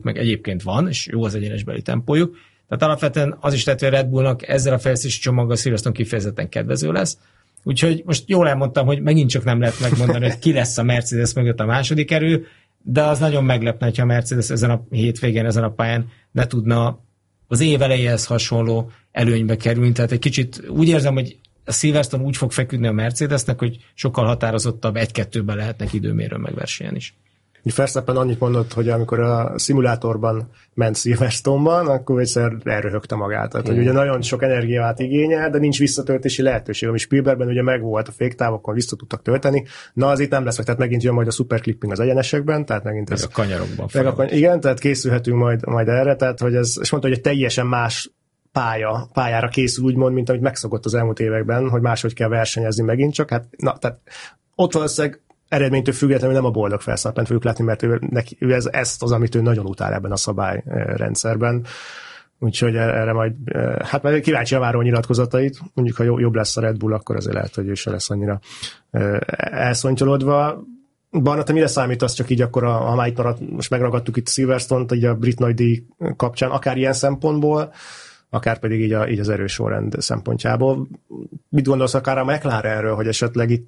meg egyébként van, és jó az egyenesbeli tempójuk. Tehát alapvetően az is lehet, hogy a Red Bullnak ezzel a fejlesztési csomaggal Silverstone kifejezetten kedvező lesz. Úgyhogy most jól elmondtam, hogy megint csak nem lehet megmondani, hogy ki lesz a Mercedes mögött a második erő, de az nagyon meglepne, hogyha a Mercedes ezen a hétvégén, ezen a pályán ne tudna az év elejéhez hasonló előnybe kerülni. Tehát egy kicsit úgy érzem, hogy a Silverstone úgy fog feküdni a Mercedesnek, hogy sokkal határozottabb 1-2-ben lehetnek időmérő megversenyen is. Verstappen annyit mondott, hogy amikor a szimulátorban ment Silverstone-ban, akkor egyszer elröhögte magát. Tehát, hogy ugye nagyon sok energiát igényel, de nincs visszatöltési lehetőség. Ami Spielbergben ugye megvolt a féktávokon, vissza tudtak tölteni. Na, az itt nem lesz, tehát megint jön majd a superclipping az egyenesekben, tehát megint ez... a kanyarokban. Igen, tehát készülhetünk majd erre, tehát hogy ez, és mondta, hogy egy teljesen más pályára készül úgymond, mint amit megszokott az elmúlt években, hogy máshogy kell versenyezni megint csak. Hát, na, tehát ott valószínűleg eredménytől függetlenül nem a boldog Verstappent fogjuk látni, mert ő ezt az, amit ő nagyon utál ebben a szabályrendszerben. Úgyhogy erre majd, hát majd kíváncsi a váró nyilatkozatait. Mondjuk, ha jobb lesz a Red Bull, akkor azért lehet, hogy ő se lesz annyira elszontyolodva. Barna, te mire számítasz csak így akkor, ha már itt maradt, most megragadtuk itt Silverstone-t, így a brit nagydíj kapcsán, akár ilyen szempontból, akár pedig így az erősorrend szempontjából. Mit gondolsz akár a McLarenről, hogy esetleg itt,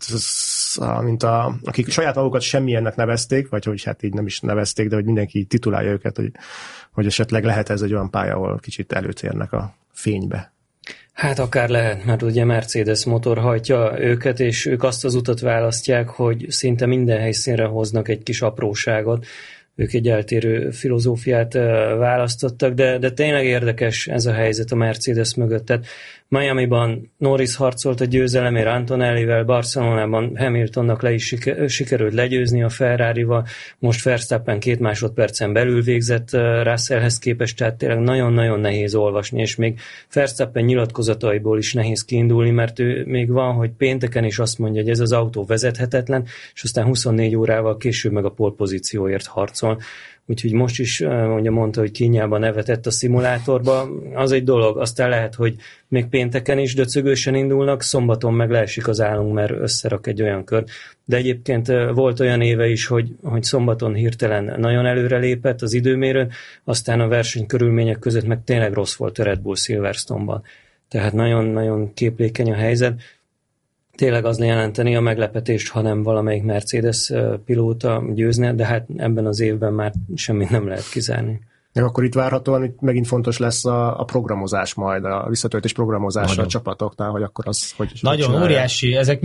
akik saját magukat semmilyennek nevezték, vagy hogy hát így nem is nevezték, de hogy mindenki titulálja őket, hogy esetleg lehet ez egy olyan pálya, ahol kicsit előtérnek a fénybe. Hát akár lehet, mert ugye Mercedes motor hajtja őket, és ők azt az utat választják, hogy szinte minden helyszínre hoznak egy kis apróságot. Ők egy eltérő filozófiát választottak, de tényleg érdekes ez a helyzet a Mercedes mögött. Tehát Miamiban Norris harcolt a győzelemért Antonellivel, Barcelonában Hamiltonnak le is sikerült legyőzni a Ferrarival, most Verstappen 2 másodpercen belül végzett Russellhez képest, tehát tényleg nagyon-nagyon nehéz olvasni, és még Verstappen nyilatkozataiból is nehéz kiindulni, mert ő még van, hogy pénteken is azt mondja, hogy ez az autó vezethetetlen, és aztán 24 órával később meg a pole pozícióért harcol. Úgyhogy most is mondta, hogy kínjában nevetett a szimulátorba. Az egy dolog, aztán lehet, hogy még pénteken is döcögősen indulnak, szombaton meg leesik az állunk, mert összerak egy olyan kör. De egyébként volt olyan éve is, hogy szombaton hirtelen nagyon előre lépett az időmérőn, aztán a versenykörülmények között meg tényleg rossz volt a Red Bull Silverstone-ban. Tehát nagyon-nagyon képlékeny a helyzet. Tényleg az jelenteni a meglepetést, ha nem valamelyik Mercedes pilóta győzne, de hát ebben az évben már semmit nem lehet kizárni. Meg akkor itt várhatóan itt megint fontos lesz a programozás majd, a visszatöltés programozása a csapatoknál, hogy akkor az... Nagyon óriási. Ezek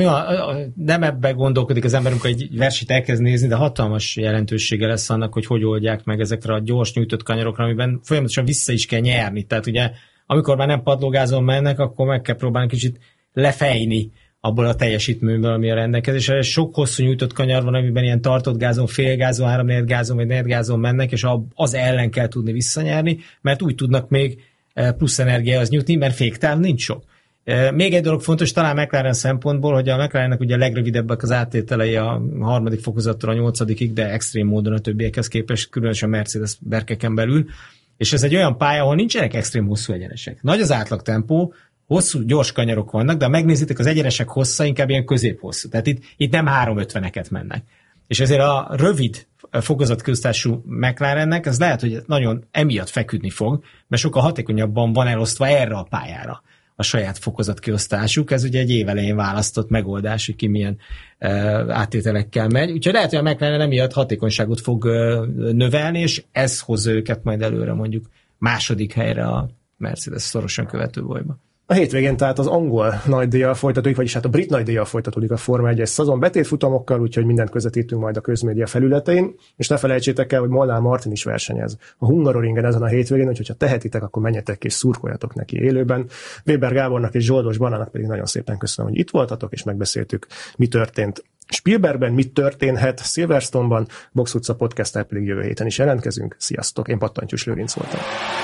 nem ebben gondolkodik az ember, amikor egy versenyt elkezd nézni, de hatalmas jelentősége lesz annak, hogy oldják meg ezekre a gyors nyújtott kanyarokra, amiben folyamatosan vissza is kell nyerni. Tehát ugye, amikor már nem padlógázon mennek, akkor meg kell próbálni kicsit lefejni abból a teljesítményből, ami a rendelkezésre. Sok hosszú nyújtott kanyar van, amiben ilyen tartott gázon, félgázon, 3-4 gázon vagy 4 gázon mennek, és az ellen kell tudni visszanyerni, mert úgy tudnak még plusz energiához nyújtni, mert féktáv nincs sok. Még egy dolog fontos, talán McLaren szempontból, hogy a McLarennek ugye a legrövidebbek az áttételei a 3. fokozattól a 8-ig, de extrém módon a többiekhez képest, különösen a Mercedes berkeken belül, és ez egy olyan pálya, ahol nincsenek extrém hosszú egyenesek. Nagy az átlagtempó, hosszú, gyors kanyarok vannak, de ha megnézitek, az egyenesek hossza inkább ilyen középhosszú. Tehát itt nem 350-eket mennek. És ezért a rövid fokozatköztársaságú McLarennek ez lehet, hogy nagyon emiatt feküdni fog, mert sokkal hatékonyabban van elosztva erre a pályára a saját fokozatkiosztásuk. Ez ugye egy év elején választott megoldás, hogy ki milyen áttételekkel megy. Úgyhogy lehet, hogy a McLaren emiatt hatékonyságot fog növelni, és ez hozza őket majd előre mondjuk második helyre a Mercedes szorosan követő bolyba. A hétvégén tehát az angol nagydíjjal folytatódik, vagyis hát a brit nagydíjjal folytatódik a Forma 1-es szezon betétfutamokkal, úgyhogy mindent közvetítünk majd a közmédia felületein, és ne felejtsétek el, hogy Molnár Martin is versenyez a Hungaroringen ezen a hétvégén, úgyhogy ha tehetitek, akkor menjetek és szurkoljatok neki élőben. Weber Gábornak és Zsoldos Banának pedig nagyon szépen köszönöm, hogy itt voltatok, és megbeszéltük, mi történt Spielbergben, mit történhet Silverstone-ban, Box Utca Podcast-tel pedig jövő héten is jelentkezünk. Sziasztok, én Pattantyús Lőrinc voltam.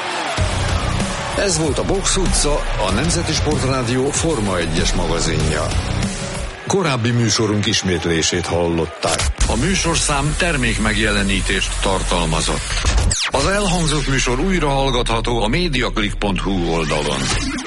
Ez volt a Box Utca, a Nemzeti Sportrádió Forma 1-es magazinja. Korábbi műsorunk ismétlését hallották. A műsorszám termék megjelenítést tartalmazott. Az elhangzott műsor újra hallgatható a mediaclick.hu oldalon.